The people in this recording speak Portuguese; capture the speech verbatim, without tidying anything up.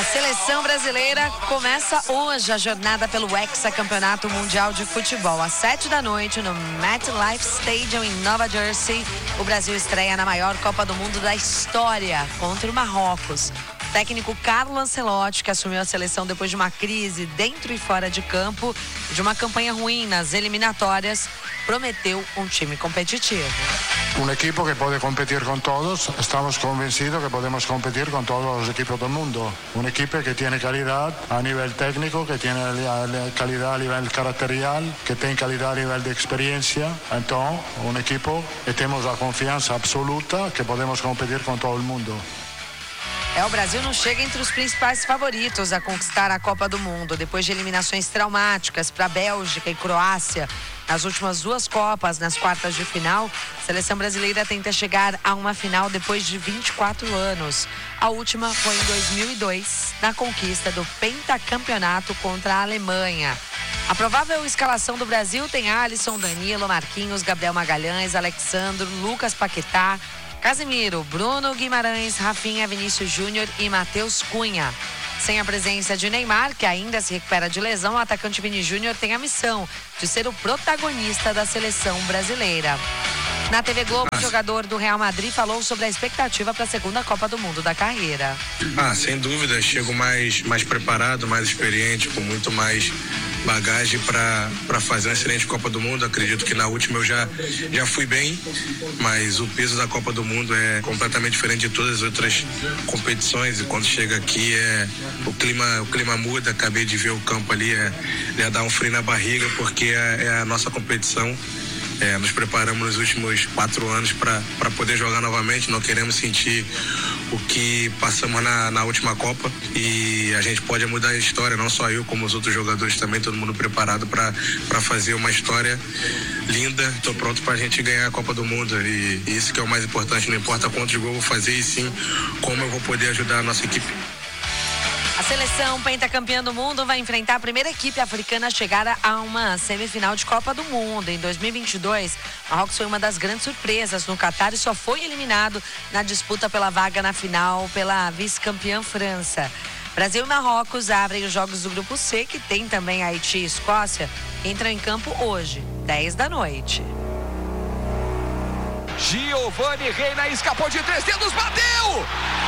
Seleção brasileira começa hoje a jornada pelo Hexacampeonato Mundial de Futebol. Às sete da noite, no MetLife Stadium, em Nova Jersey, o Brasil estreia na maior Copa do Mundo da história, contra o Marrocos. O técnico Carlo Ancelotti, que assumiu a seleção depois de uma crise dentro e fora de campo e de uma campanha ruim nas eliminatórias, prometeu um time competitivo. Un equipo que puede competir con todos, estamos convencidos que podemos competir con todos los equipos del mundo. Un equipo que tiene calidad a nivel técnico, que tiene calidad a nivel caracterial, que tiene calidad a nivel de experiencia. Entonces, un equipo que tenemos la confianza absoluta que podemos competir con todo el mundo. É, o Brasil não chega entre os principais favoritos a conquistar a Copa do Mundo. Depois de eliminações traumáticas para Bélgica e Croácia nas últimas duas Copas, nas quartas de final, a seleção brasileira tenta chegar a uma final depois de vinte e quatro anos. A última foi em dois mil e dois, na conquista do pentacampeonato contra a Alemanha. A provável escalação do Brasil tem Alisson, Danilo, Marquinhos, Gabriel Magalhães, Alexandro, Lucas Paquetá, Casemiro, Bruno Guimarães, Rafinha, Vinícius Júnior e Matheus Cunha. Sem a presença de Neymar, que ainda se recupera de lesão, o atacante Vini Júnior tem a missão de ser o protagonista da seleção brasileira. Na T V Globo, o jogador do Real Madrid falou sobre a expectativa para a segunda Copa do Mundo da carreira. Ah, sem dúvida, chego mais, mais preparado, mais experiente, com muito mais bagagem para fazer uma excelente Copa do Mundo. Acredito que na última eu já, já fui bem, mas o peso da Copa do Mundo é completamente diferente de todas as outras competições, e quando chega aqui é, o, clima, o clima muda. Acabei de ver o campo ali, é, é dar um frio na barriga, porque é, é a nossa competição. É, nos preparamos nos últimos quatro anos para poder jogar novamente. Não queremos sentir o que passamos na, na última Copa, e a gente pode mudar a história, não só eu, como os outros jogadores também, todo mundo preparado para fazer uma história linda. Estou pronto para a gente ganhar a Copa do Mundo, e, e isso que é o mais importante. Não importa quantos gols eu vou fazer, e sim como eu vou poder ajudar a nossa equipe. A seleção pentacampeã do mundo vai enfrentar a primeira equipe africana a chegar a uma semifinal de Copa do Mundo. Em dois mil e vinte e dois, Marrocos foi uma das grandes surpresas no Catar e só foi eliminado na disputa pela vaga na final pela vice-campeã França. Brasil e Marrocos abrem os jogos do Grupo C, que tem também Haiti e Escócia, que entram em campo hoje, dez da noite. Giovani Reina escapou de três dedos, bateu!